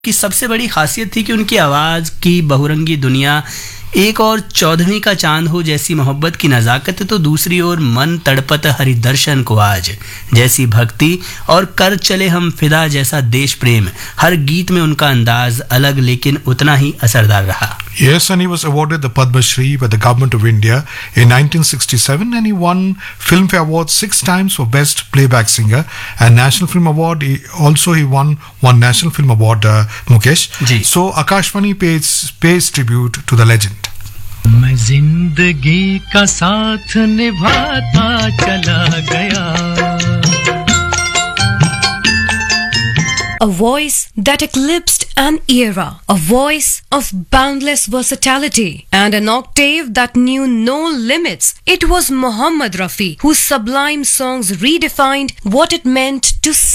की सबसे बड़ी खासियत थी कि उनकी आवाज़ की बहुरंगी दुनिया एक और चौदहवीं का चांद हो जैसी मोहब्बत की नज़ाकत है, तो दूसरी ओर मन तड़पत हरिदर्शन को आज जैसी भक्ति और कर चले हम फिदा जैसा देश प्रेम। हर गीत में उनका अंदाज अलग लेकिन उतना ही असरदार रहा। Yes, and he was awarded the Padma Shri by the Government of India in 1967, and he won Filmfare Award 6 times for Best Playback Singer and National Film Award. He won one National Film Award, Mukesh. Ji. So Akashvani pays tribute to the legend. मैं जिंदगी का साथ निभाता चला गया। A voice that eclipsed an era, a voice of boundless versatility, and an octave that knew no limits. It was Mohammed Rafi whose sublime songs redefined what it meant to